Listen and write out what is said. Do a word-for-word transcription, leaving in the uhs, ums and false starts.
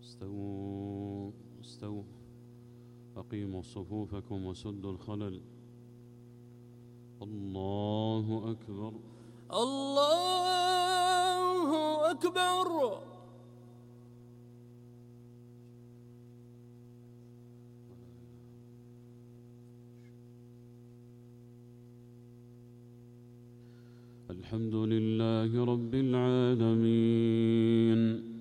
استووا استووا أقيموا صفوفكم وسدوا الخلل. الله أكبر الله أكبر. الحمد لله رب العالمين.